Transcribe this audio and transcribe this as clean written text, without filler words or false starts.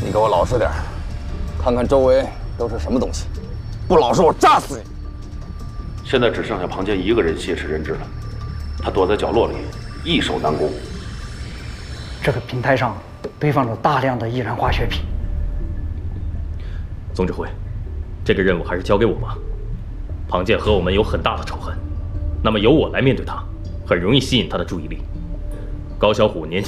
你给我老实点，看看周围都是什么东西，不老实我炸死你！ 现在只剩下庞坚一个人挟持人质了，他躲在角落里，易守难攻。 这个平台上堆放着大量的易燃化学品。 总指挥，这个任务还是交给我吧。庞健和我们有很大的仇恨，那么由我来面对他，很容易吸引他的注意力。高小虎年轻。